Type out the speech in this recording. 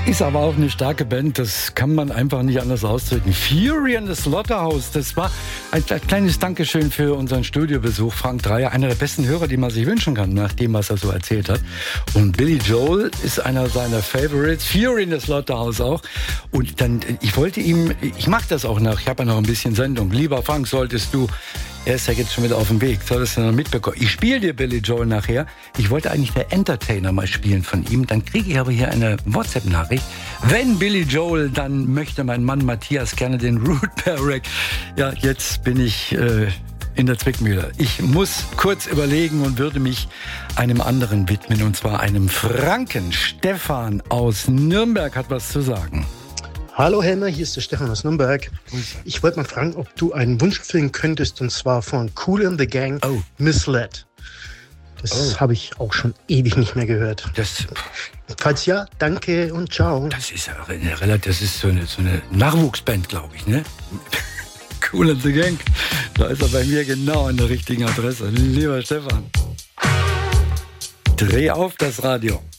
Ist aber auch eine starke Band, das kann man einfach nicht anders ausdrücken. Fury and the Slaughterhouse, das war ein kleines Dankeschön für unseren Studiobesuch. Frank Dreier, einer der besten Hörer, die man sich wünschen kann, nach dem, was er so erzählt hat. Und Billy Joel ist einer seiner Favorites, Fury and the Slaughterhouse auch. Und dann, ich mache das auch noch, ich habe ja noch ein bisschen Sendung. Lieber Frank, solltest du... Er ist ja jetzt schon wieder auf dem Weg, solltest du noch mitbekommen. Ich spiele dir Billy Joel nachher. Ich wollte eigentlich der Entertainer mal spielen von ihm. Dann kriege ich aber hier eine WhatsApp-Nachricht. Wenn Billy Joel, dann möchte mein Mann Matthias gerne den Ruth Perrick. Ja, jetzt bin ich in der Zwickmühle. Ich muss kurz überlegen und würde mich einem anderen widmen. Und zwar einem Franken. Stefan aus Nürnberg hat was zu sagen. Hallo Helmer, hier ist der Stefan aus Nürnberg. Ich wollte mal fragen, ob du einen Wunsch erfüllen könntest, und zwar von Kool and the Gang, Misled. Das habe ich auch schon ewig nicht mehr gehört. Falls ja, danke und ciao. Das ist so eine Nachwuchsband, glaube ich, ne? Kool and the Gang. Da ist er bei mir genau an der richtigen Adresse. Lieber Stefan, dreh auf das Radio.